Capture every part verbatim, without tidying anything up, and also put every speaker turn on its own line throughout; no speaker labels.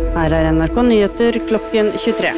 Her er N R K Nyheter klokken tjuetre.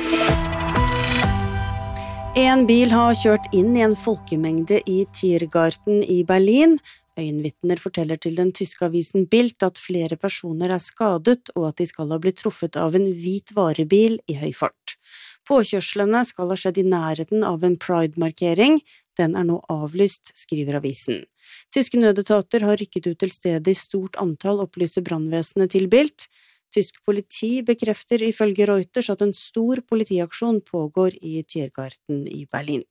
En bil har kjørt inn i en folkemengde i Tiergarten i Berlin. Øyenvitner forteller til den tyske avisen Bild at flere personer er skadet og at de skal ha blitt truffet av en hvit varebil i høy fart. Påkjørslene skal ha skjedd i nærheten av en Pride-markering. Den er nå avlyst, skriver avisen. Tyske nødetater har rykket ut til stedet i stort antall, opplyser brannvesenet til Bild. Tysk politi bekrefter ifølge Reuters at en stor politiaksjon pågår i Tiergarten i Berlin.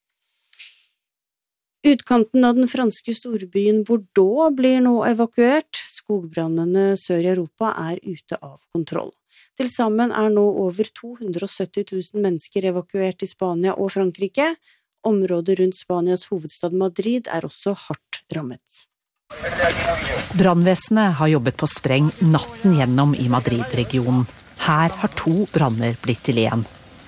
Utkanten av den franske storbyen Bordeaux blir nå evakuert. Skogbrannene sør i Europa er ute av kontroll. Til sammen er nå over to hundre og sytti tusen mennesker evakuert i Spania og Frankrike. Området rundt Spanias hovedstad Madrid er også hardt rammet.
Brannvesenet har jobbet på spreng natten gjennom i Madrid-regionen. Her har to branner blitt til én.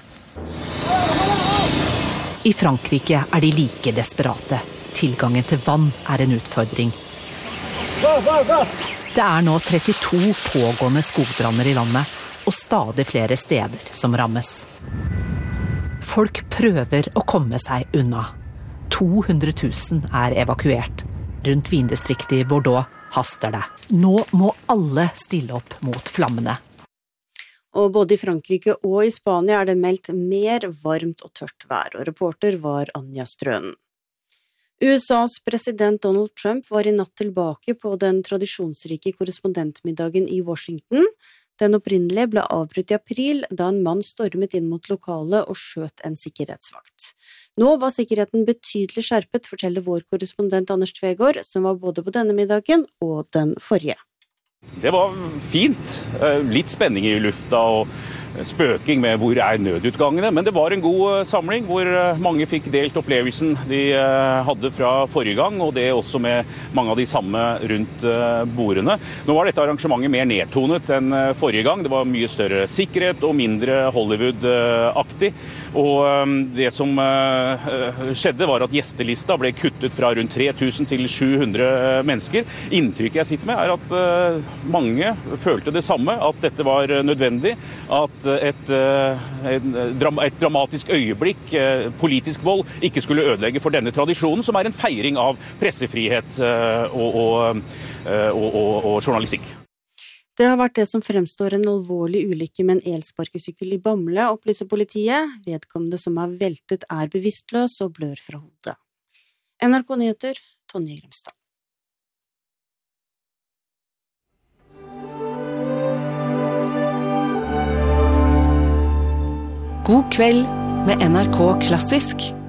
I Frankrike er de like desperate. Tilgangen til vann er en utfordring. Det er nå trettito pågående skogbranner i landet, og stadig flere steder som rammes. Folk prøver å komme seg unna. to hundre tusen er evakuert. Rundt vindistriktet i Bordeaux haster det. Nå må alle stille opp mot flammene.
Og både i Frankrike og i Spania er det meldt mer varmt og tørt vær, og reporter var Anja Strønen. U S A's president Donald Trump var i natt tilbake på den tradisjonsrike korrespondentmiddagen i Washington. Den opprinnelige ble avbrutt i april, da en mann stormet inn mot lokalet og skjøt en sikkerhetsvakt. Nå var sikkerheten betydelig skjerpet, forteller vår korrespondent Anders Tvegård, som var både på denne middagen og den forrige.
Det var fint. Litt spenning i lufta og spøking med hvor er nødutgangene, men det var en god samling hvor mange fikk delt opplevelsen de hadde fra forrige gang, og det også med mange av de samme rundt bordene. Nå var dette arrangementet mer nedtonet enn forrige gang. Det var mye større sikkerhet og mindre Hollywood-aktig, og det som skjedde var at gjestelista ble kuttet fra rundt tre tusen til sju hundre mennesker. Inntrykket jeg sitter med er at mange følte det samme, at dette var nødvendig, at Et, et, et dramatisk øyeblikk, politisk vold, ikke skulle ødelegge for denne tradisjonen, som er en feiring av pressefrihet og, og, og, og, og journalistikk.
Det har vært det som fremstår en alvorlig ulykke med en elsparkesykkel i Bamble, opplyser politiet. Vedkommende som er veltet er bevisstløs og blør fra hodet. N R K Nyheter, Tonje Grimstad.
God kveld med N R K Klassisk.